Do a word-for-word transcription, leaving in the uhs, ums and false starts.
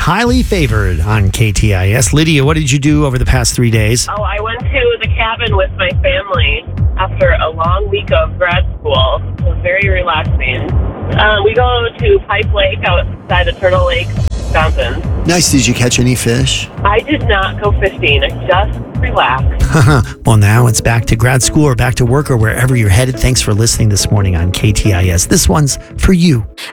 Highly Favored on K T I S. Lydia, what did you do over the past three days? Oh, I went to the cabin with my family after a long week of grad school. It was very relaxing. Um, we go to Pipe Lake outside of Turtle Lake, Wisconsin. Nice. Did you catch any fish? I did not go fishing. I just relaxed. Well, now it's back to grad school or back to work or wherever you're headed. Thanks for listening this morning on K T I S. This one's for you.